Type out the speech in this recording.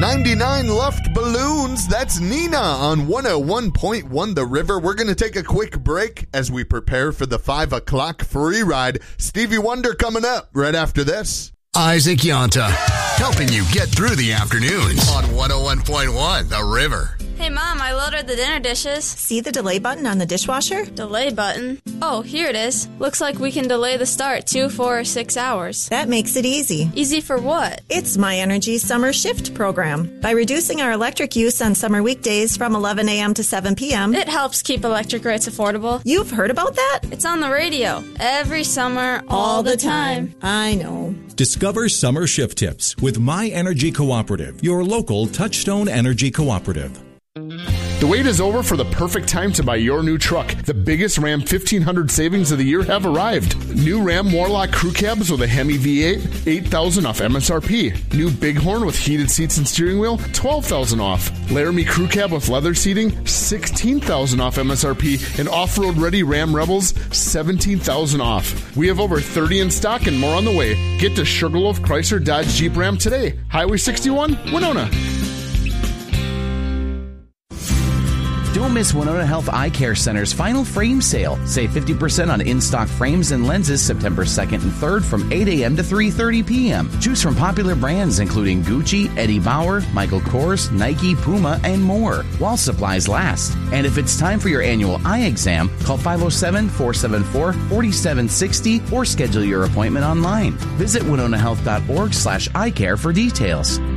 99 left balloons. That's Nina on 101.1 The River. We're going to take a quick break as we prepare for the 5 o'clock free ride. Stevie Wonder coming up right after this. Isaac Yonta, helping you get through the afternoons on 101.1 The River. Hey, Mom, I loaded the dinner dishes. See the delay button on the dishwasher? Delay button? Oh, here it is. Looks like we can delay the start 2, 4, or 6 hours. That makes it easy. Easy for what? It's My Energy Summer Shift program. By reducing our electric use on summer weekdays from 11 a.m. to 7 p.m., It helps keep electric rates affordable. You've heard about that? It's on the radio. Every summer, all the time. I know. Discover summer shift tips with My Energy Cooperative, your local Touchstone Energy Cooperative. The wait is over for the perfect time to buy your new truck. The biggest Ram 1500 savings of the year have arrived. New Ram Warlock crew cabs with a Hemi V8, $8,000 off MSRP. New Bighorn with heated seats and steering wheel, $12,000 off. Laramie crew cab with leather seating, $16,000 off MSRP. And off-road ready Ram Rebels, $17,000 off. We have over 30 in stock and more on the way. Get to Sugarloaf Chrysler Dodge Jeep Ram today. Highway 61, Winona. Don't miss Winona Health Eye Care Center's final frame sale. Save 50% on in-stock frames and lenses September 2nd and 3rd from 8 a.m. to 3:30 p.m. Choose from popular brands including Gucci, Eddie Bauer, Michael Kors, Nike, Puma, and more, while supplies last. And if it's time for your annual eye exam, call 507-474-4760 or schedule your appointment online. Visit winonahealth.org/eyecare for details.